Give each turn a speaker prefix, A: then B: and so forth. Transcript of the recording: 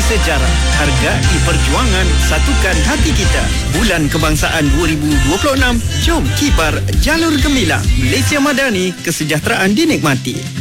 A: sejarah. Hargai perjuangan, satukan hati kita. Bulan Kebangsaan 2026. Jom kibar jalur gemilang. Malaysia Madani, kesejahteraan dinikmati.